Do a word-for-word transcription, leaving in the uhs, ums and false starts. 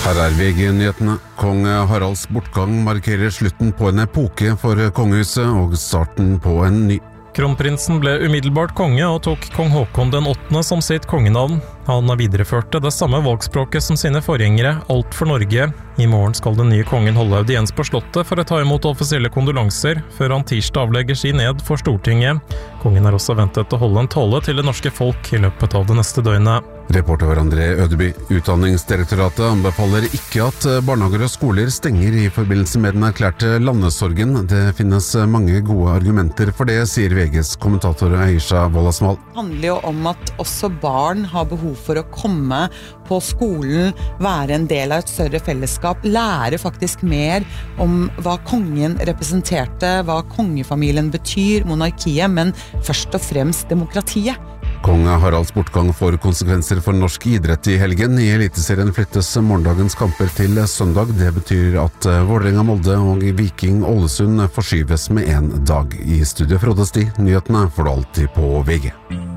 Her er V G-nyhetene. Kong Haralds bortgang markerer slutten på en epoke for kongehuset og starten på en ny. Kronprinsen ble umiddelbart konge og tok kong Håkon den åttende som sitt kongenavn. Han videreførte det samme valgspråket som sine forgjengere, alt for Norge. I morgen skal den nye kongen holde audiens på slottet for å ta imot offisielle kondolanser, før han tirsdag avlegger sin ed for Stortinget. Kongen er også ventet å holde en tale til det norske folk i løpet av det neste døgnet. Reporter var André Ødeby. Utdanningsdirektoratet anbefaler ikke at barnehager og skoler stenger i forbindelse med den erklærte landesorgen. Det finnes mange gode argumenter for det, sier V G's kommentator Aisha Wolasmal. Det handler jo om at også barn har behov for å komme på skolen, være en del av et større fellesskap, lære faktisk mer om hva kongen representerte, hva kongefamilien betyr, monarkiet, men først og fremst demokratiet. Kong Haralds bortgang får konsekvenser for norsk idrett i helgen. I Eliteserien flyttes morgendagens kamper til søndag. Det betyr at Vålerenga Molde og Viking Ålesund forskyves med en dag. I studio Frode Sti, nyhetene får du alltid på V G.